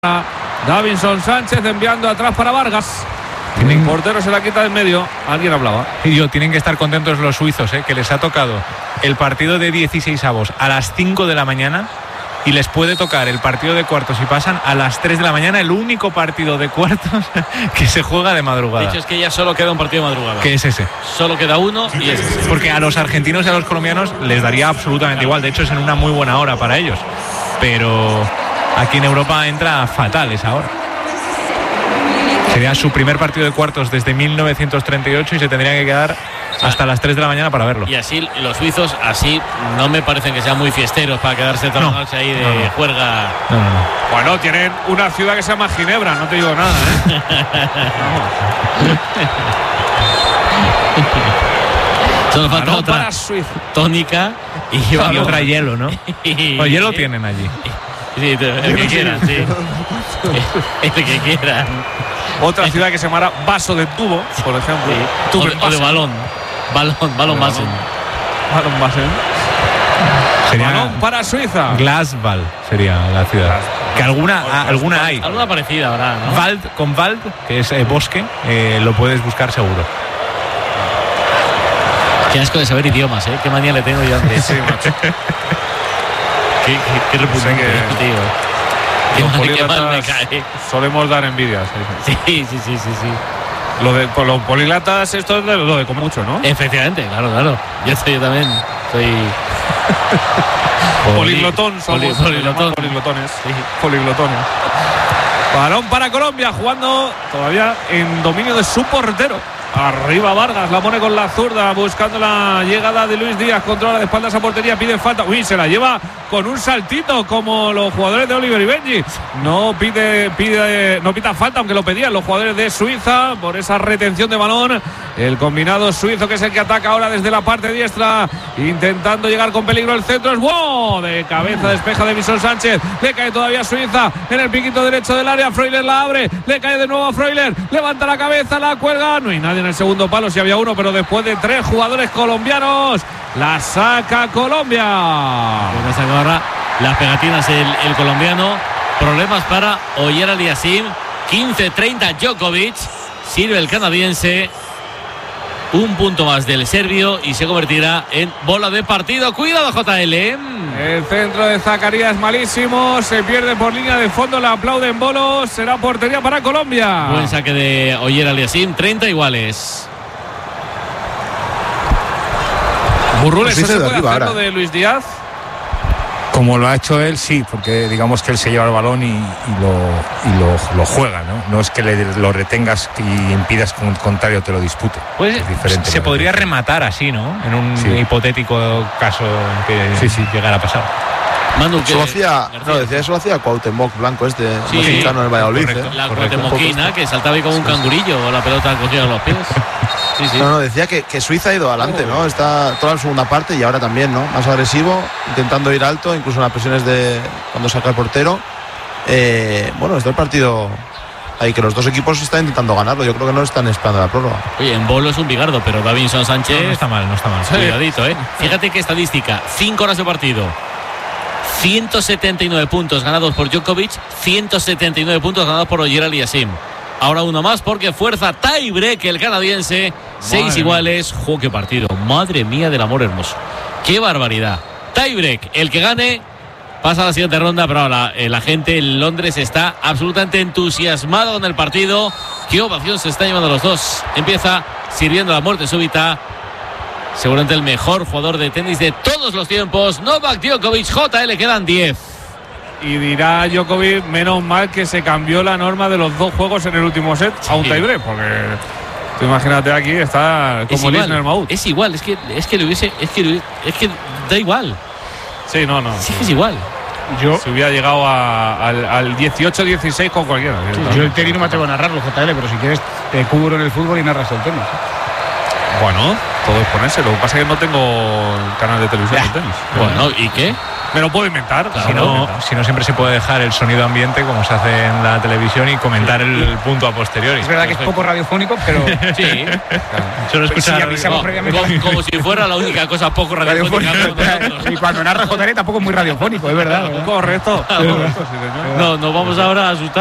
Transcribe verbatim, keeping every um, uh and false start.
Davinson Sánchez enviando atrás para Vargas. Tienen... El portero se la quita de en medio. Alguien hablaba. Y yo, tienen que estar contentos los suizos, ¿eh? Que les ha tocado el partido de dieciséis avos a las cinco de la mañana y les puede tocar el partido de cuartos si pasan a las tres de la mañana, el único partido de cuartos que se juega de madrugada. De hecho, es que ya solo queda un partido de madrugada. ¿Qué es ese? Solo queda uno y es ese. Porque a los argentinos y a los colombianos les daría absolutamente igual. De hecho, es en una muy buena hora para ellos. Pero aquí en Europa entra fatal esa hora. Sería su primer partido de cuartos desde mil novecientos treinta y ocho y se tendría que quedar hasta las tres de la mañana para verlo. Y así los suizos, así no me parecen que sean muy fiesteros para quedarse toda la noche ahí de no, no. juerga. No, no, no. Bueno, tienen una ciudad que se llama Ginebra, no te digo nada, ¿eh? Solo falta otra para Suiza. tónica y, y otra hielo, ¿no? y, o hielo tienen allí. Sí, el que quieran, sí. El que quieran. Otra ciudad que se llamará Vaso de Tubo, por ejemplo. Sí. O, de, o de balón. Balón, balón Basen. Balón Basen. Sería balón para Suiza. Glasval sería la ciudad. Glasval. Que alguna, a, alguna hay. Alguna parecida ahora, ¿no? Wald, con Wald, que es eh, bosque, eh, lo puedes buscar seguro. Qué asco de saber idiomas, ¿eh? Qué manía le tengo yo antes. Sí, macho. Qué, qué, qué repugnante, que... tío. Qué mal, qué mal me cae. Solemos dar envidias. Sí, sí, sí, sí, sí. Lo de con los políglatas, esto es lo de con mucho, ¿no? Efectivamente, claro, claro. Yo, estoy, yo también soy poliglotón, somos poli, poliglotón. Poliglotones. Sí. Poliglotones. Balón para Colombia, jugando todavía en dominio de su portero. Arriba Vargas, la pone con la zurda, buscando la llegada de Luis Díaz, controla de espaldas a portería, pide falta. Uy, se la lleva con un saltito como los jugadores de Oliver y Benji. No pide, pide, no pita falta, aunque lo pedían los jugadores de Suiza por esa retención de balón. El combinado suizo, que es el que ataca ahora desde la parte diestra, intentando llegar con peligro el centro. Es wow, de cabeza despeja de Davinson Sánchez. Le cae todavía Suiza en el piquito derecho del área. Freuler la abre, le cae de nuevo a Freuler, levanta la cabeza, la cuelga. No hay nadie en el segundo palo, si había uno, pero después de tres jugadores colombianos, la saca Colombia. Bueno, saca ahora las pegatinas el, el colombiano. Problemas para Oyer Aliassime. quince treinta Djokovic. Sirve el canadiense. Un punto más del serbio y se convertirá en bola de partido. Cuidado, J L. El centro de Zacarías malísimo. Se pierde por línea de fondo. Le aplauden bolos. Será portería para Colombia. Buen saque de Oyer Aliassime. treinta iguales. Burrules, pues ¿eso se puede arriba, hacer lo ahora. de Luis Díaz? Como lo ha hecho él, sí, porque digamos que él se lleva el balón y, y, lo, y lo, lo juega, ¿no? No es que le, lo retengas y impidas que un contrario te lo dispute. Pues es diferente. Se podría rematar así, ¿no? En un sí. hipotético caso en que sí, sí. llegara a pasar. Manu, eso lo hacía, no, decía eso lo hacía Cuauhtémoc Blanco, este sí, mexicano en el Valladolid. Correcto, ¿eh? La Cuauhtémoquina, que saltaba ahí como un cangurillo, o la pelota cogida a los pies. Sí, sí. No, no, decía que, que Suiza ha ido adelante, ¿no? Está toda la segunda parte y ahora también, ¿no? Más agresivo, intentando ir alto, incluso en las presiones de cuando saca el portero. Eh, bueno, está el partido ahí que los dos equipos están intentando ganarlo. Yo creo que no están esperando la prórroga. Oye, en bolo es un bigardo, pero Davinson Sánchez no, no está mal, no está mal. Cuidadito, ¿eh? Fíjate qué estadística: cinco horas de partido. ciento setenta y nueve puntos ganados por Djokovic, ciento setenta y nueve puntos ganados por Oyer Aliassime. Ahora uno más porque fuerza tiebreak el canadiense. Seis Madre iguales. ¡Jo, qué partido! Madre mía del amor hermoso. ¡Qué barbaridad! Tiebreak. El que gane pasa a la siguiente ronda, pero ahora la gente en Londres está absolutamente entusiasmado con el partido. ¡Qué ovación se está llevando los dos! Empieza sirviendo la muerte súbita. Seguramente el mejor jugador de tenis de todos los tiempos, Novak Djokovic. J L, quedan diez. Y dirá Djokovic, menos mal que se cambió la norma de los dos juegos en el último set sí. a un tiebreak, porque tú imagínate aquí, está como Lisner Maud. Es igual, es que es que le hubiese, es que es que da igual. Sí, no, no. Sí, es igual. Yo si hubiera llegado a, al, al dieciocho dieciséis con cualquiera. Sí, ¿no? Yo el tenis no me atrevo a narrarlo, J L, pero si quieres te cubro en el fútbol y narras el tenis. Bueno, todo es ponerse. Lo que pasa es que no tengo canal de televisión de tenis. Bueno, ¿y qué? Me lo puedo inventar. Claro, Si me lo puedo no, inventar. si no, siempre se puede dejar el sonido ambiente, como se hace en la televisión, y comentar el punto a posteriori. Es verdad que es poco radiofónico, pero Sí, Solo Pues sí, escuchar. avisamos como, previamente. como- como si fuera la única cosa poco radiofónica. radiofónico. Y cuando narra J L tampoco es muy radiofónico, es verdad. ¿verdad? Correcto. Correcto, sí, señor. No, nos vamos ahora a asustar.